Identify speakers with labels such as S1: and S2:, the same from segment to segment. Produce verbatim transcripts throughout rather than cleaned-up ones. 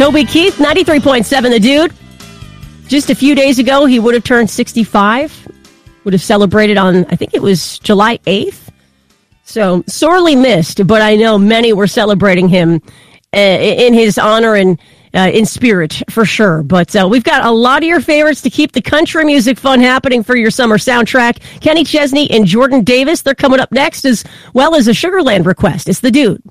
S1: Toby Keith, ninety-three point seven, The Dude. Just a few days ago, he would have turned sixty-five. Would have celebrated on, I think it was July eighth. So, sorely missed, but I know many were celebrating him uh, in his honor and uh, in spirit, for sure. But uh, we've got a lot of your favorites to keep the country music fun happening for your summer soundtrack. Kenny Chesney and Jordan Davis, they're coming up next, as well as a Sugarland request. It's The Dude.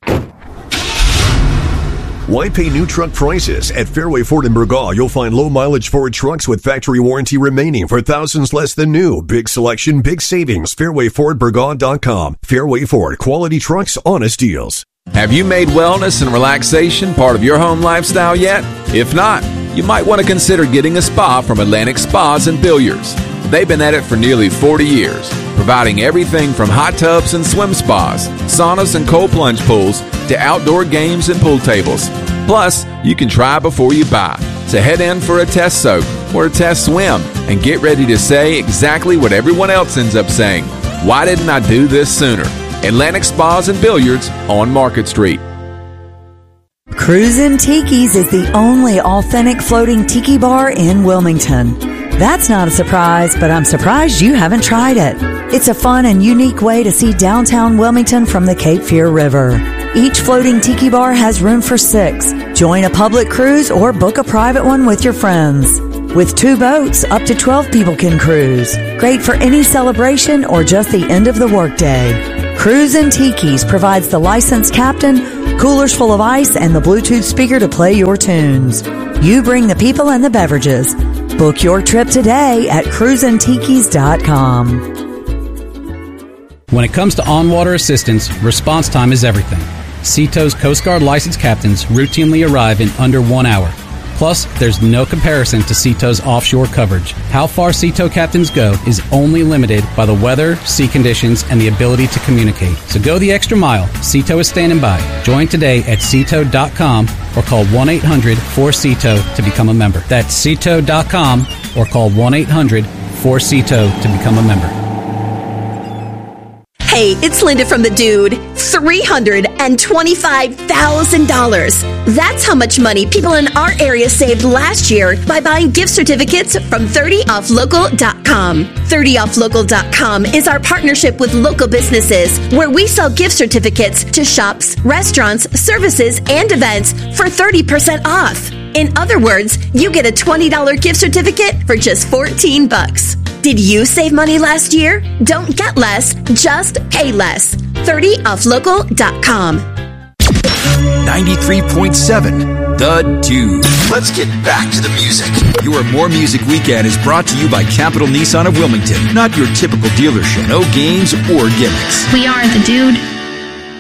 S2: Why pay new truck prices? At Fairway Ford in Burgaw, you'll find low-mileage Ford trucks with factory warranty remaining for thousands less than new. Big selection, big savings. Fairway Ford Burgaw dot com. Fairway Ford. Quality trucks, honest deals.
S3: Have you made wellness and relaxation part of your home lifestyle yet? If not, you might want to consider getting a spa from Atlantic Spas and Billiards. They've been at it for nearly forty years, providing everything from hot tubs and swim spas, saunas and cold plunge pools, to outdoor games and pool tables. Plus, you can try before you buy. So head in for a test soak or a test swim and get ready to say exactly what everyone else ends up saying. Why didn't I do this sooner? Atlantic Spas and Billiards on Market Street.
S4: Cruisin' Tiki's is the only authentic floating tiki bar in Wilmington. That's not a surprise, but I'm surprised you haven't tried it. It's a fun and unique way to see downtown Wilmington from the Cape Fear River. Each floating tiki bar has room for six. Join a public cruise or book a private one with your friends. With two boats, up to twelve people can cruise. Great for any celebration or just the end of the workday. Cruisin' Tiki's provides the licensed captain, coolers full of ice, and the Bluetooth speaker to play your tunes. You bring the people and the beverages. Book your trip today at cruisin tikis dot com.
S5: When it comes to on-water assistance, response time is everything. Seato's Coast Guard licensed captains routinely arrive in under one hour. Plus, there's no comparison to Seato's offshore coverage. How far Seato captains go is only limited by the weather, sea conditions, and the ability to communicate. So go the extra mile. Seato is standing by. Join today at seato dot com or call one eight hundred four seato to become a member. That's seato dot com or call one eight hundred four seato to become a member.
S6: Hey, it's Linda from The Dude. three hundred twenty-five thousand dollars. That's how much money people in our area saved last year by buying gift certificates from thirty off local dot com. thirty off local dot com is our partnership with local businesses where we sell gift certificates to shops, restaurants, services, and events for thirty percent off. In other words, you get a twenty dollars gift certificate for just fourteen bucks. Did you save money last year? Don't get less, just pay less. thirty off local dot com.
S7: ninety-three point seven, The Dude. Let's get back to the music. Your More Music Weekend is brought to you by Capital Nissan of Wilmington. Not your typical dealership. No games or gimmicks.
S8: We are The Dude.